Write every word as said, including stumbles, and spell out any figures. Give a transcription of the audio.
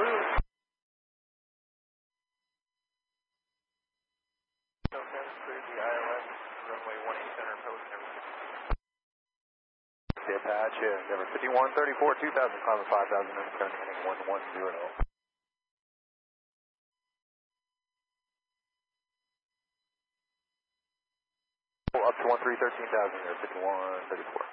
clear. Okay, clear the I L S, runway one eight center, post and everything. Dispatch, yeah, number fifty-one thirty-four, two thousand, climbing five thousand, heading one one zero. Up to one three thirteen thousand, fifty-one thirty-four.